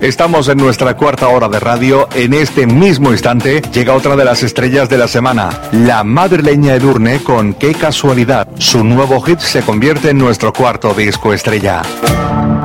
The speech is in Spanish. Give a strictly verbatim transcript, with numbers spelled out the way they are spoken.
Estamos en nuestra cuarta hora de radio. En este mismo instante llega otra de las estrellas de la semana, la madrileña Edurne con Qué casualidad. Su nuevo hit se convierte en nuestro cuarto disco estrella.